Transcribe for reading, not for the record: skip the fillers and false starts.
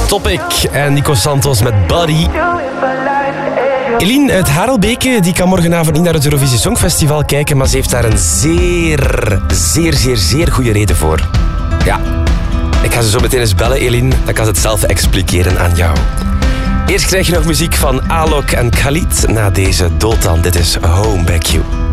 Topic en Nico Santos met Buddy. Eline uit Harelbeke die kan morgenavond niet naar het Eurovisie Songfestival kijken, maar ze heeft daar een zeer goede reden voor. Ja, ik ga ze zo meteen eens bellen, Eline. Dan kan ze het zelf expliceren aan jou. Eerst krijg je nog muziek van Alok en Khalid na deze dooddan. Dit is Home Back You.